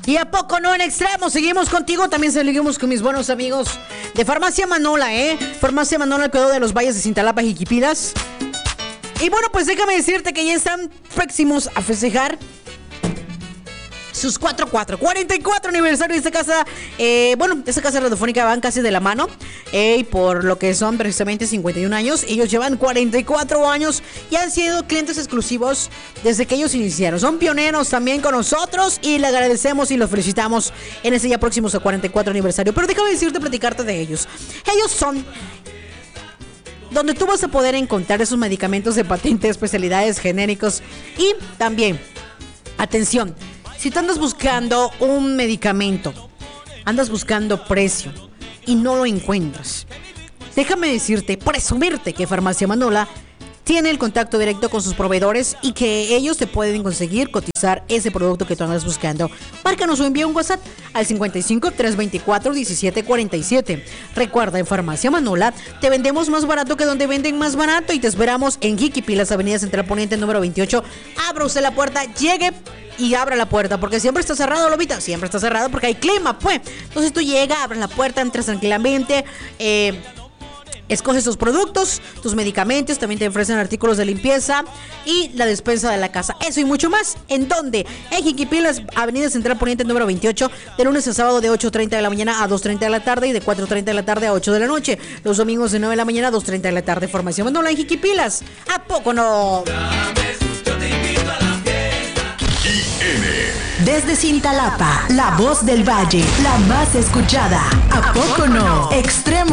Y a poco no en extremo, seguimos contigo, también seguimos con mis buenos amigos de Farmacia Manola, Farmacia Manola, el cuidado de los valles de Cintalapa y Jiquipilas. Y bueno, pues déjame decirte que ya están próximos a festejar sus 44 aniversario de esta casa. Esta casa radiofónica van casi de la mano, por lo que son precisamente 51 años. Ellos llevan 44 años y han sido clientes exclusivos desde que ellos iniciaron. Son pioneros también con nosotros y le agradecemos y los felicitamos en ese ya próximo 44 aniversario. Pero déjame decirte, platicarte de ellos. Ellos son donde tú vas a poder encontrar esos medicamentos de patente, especialidades, genéricos y también, atención, si tú andas buscando un medicamento, andas buscando precio y no lo encuentras, déjame decirte, presumirte que Farmacia Manola tiene el contacto directo con sus proveedores y que ellos te pueden conseguir cotizar ese producto que tú andas buscando. Márcanos o envía un WhatsApp al 55 324 1747. Recuerda, en Farmacia Manola te vendemos más barato que donde venden más barato y te esperamos en Jiquipilas, Avenida Central Poniente número 28. Abra usted la puerta, llegue y abra la puerta, porque siempre está cerrado, Lobita, siempre está cerrado porque hay clima, pues. Entonces tú llegas, abres la puerta, entras tranquilamente, escoges tus productos, tus medicamentos, también te ofrecen artículos de limpieza y la despensa de la casa. Eso y mucho más. ¿En dónde? En Jiquipilas, Avenida Central Poniente número 28, de lunes a sábado de 8:30 de la mañana a 2:30 de la tarde y de 4:30 de la tarde a 8 de la noche. Los domingos de 9 de la mañana a 2:30 de la tarde. Formación Manola en Jiquipilas. ¿A poco no? Desde Cintalapa, la voz del valle, la más escuchada. ¿A poco no? Extremo